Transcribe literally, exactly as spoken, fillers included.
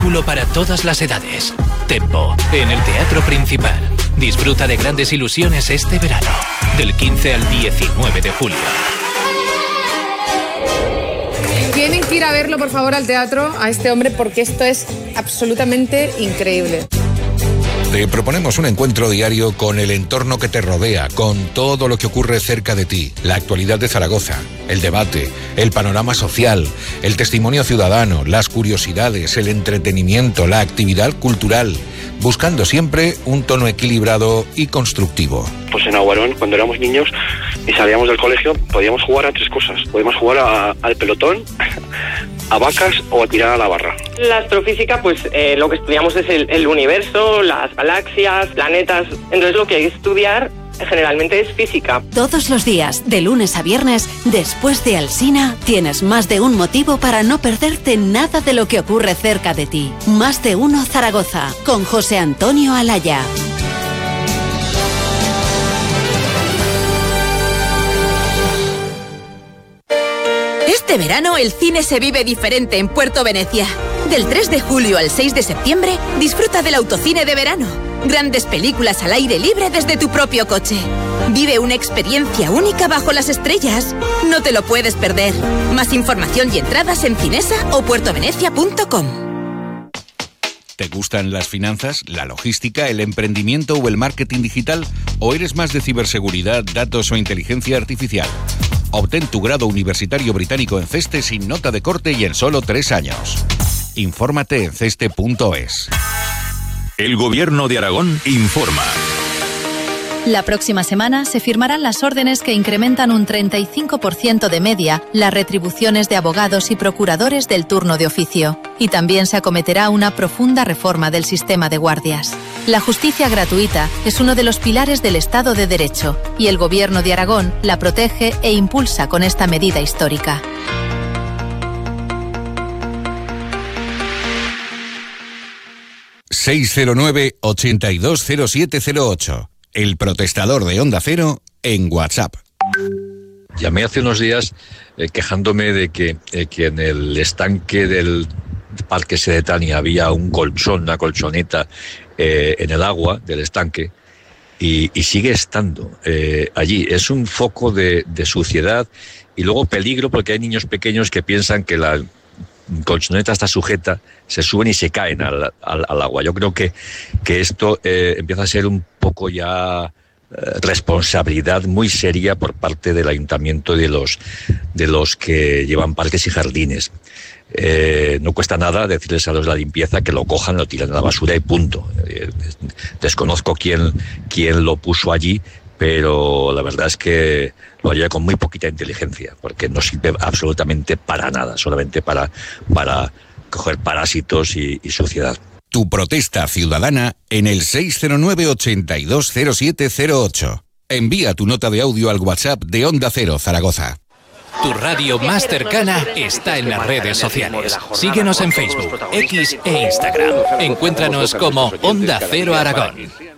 Para todas las edades. Tempo, en el Teatro Principal. Disfruta de grandes ilusiones este verano, del quince al diecinueve de julio. Tienen que ir a verlo, por favor, al teatro, a este hombre, porque esto es absolutamente increíble. Te proponemos un encuentro diario con el entorno que te rodea, con todo lo que ocurre cerca de ti, la actualidad de Zaragoza, el debate, el panorama social, el testimonio ciudadano, las curiosidades, el entretenimiento, la actividad cultural, buscando siempre un tono equilibrado y constructivo. Pues en Aguarón, cuando éramos niños y salíamos del colegio, podíamos jugar a tres cosas. Podíamos jugar a, al pelotón, a vacas o a tirar a la barra. La astrofísica, pues eh, lo que estudiamos es el, el universo, las galaxias, planetas. Entonces lo que hay que estudiar generalmente es física. Todos los días, de lunes a viernes, después de Alsina, tienes más de un motivo para no perderte nada de lo que ocurre cerca de ti. Más de uno Zaragoza, con José Antonio Alaya. Este verano el cine se vive diferente en Puerto Venecia. Del tres de julio al seis de septiembre, disfruta del autocine de verano. Grandes películas al aire libre desde tu propio coche. Vive una experiencia única bajo las estrellas. No te lo puedes perder. Más información y entradas en cinesa o puertovenecia punto com. ¿Te gustan las finanzas, la logística, el emprendimiento o el marketing digital? ¿O eres más de ciberseguridad, datos o inteligencia artificial? Obtén tu grado universitario británico en CESTE sin nota de corte y en solo tres años. Infórmate en ceste punto es. El Gobierno de Aragón informa. La próxima semana se firmarán las órdenes que incrementan un treinta y cinco por ciento de media las retribuciones de abogados y procuradores del turno de oficio. Y también se acometerá una profunda reforma del sistema de guardias. La justicia gratuita es uno de los pilares del Estado de Derecho y el Gobierno de Aragón la protege e impulsa con esta medida histórica. seis cero nueve, ochenta y dos cero siete cero ocho. El protestador de Onda Cero en WhatsApp. Llamé hace unos días eh, quejándome de que, eh, que en el estanque del Parque Sedetania había un colchón, una colchoneta eh, en el agua del estanque y, y sigue estando eh, allí. Es un foco de, de suciedad y luego peligro porque hay niños pequeños que piensan que la colchoneta está sujeta, se suben y se caen al, al, al agua. Yo creo que, que esto eh, empieza a ser un poco ya eh, responsabilidad muy seria por parte del ayuntamiento y de los, de los que llevan parques y jardines. Eh, no cuesta nada decirles a los de la limpieza que lo cojan, lo tiran a la basura y punto. Eh, desconozco quién, quién lo puso allí, pero la verdad es que lo haría con muy poquita inteligencia, porque no sirve absolutamente para nada, solamente para, para coger parásitos y, y suciedad. Tu protesta ciudadana en el seis cero nueve, ochenta y dos cero siete cero ocho. Envía tu nota de audio al WhatsApp de Onda Cero Zaragoza. Tu radio más cercana está en las redes sociales. Síguenos en Facebook, X e Instagram. Encuéntranos como Onda Cero Aragón.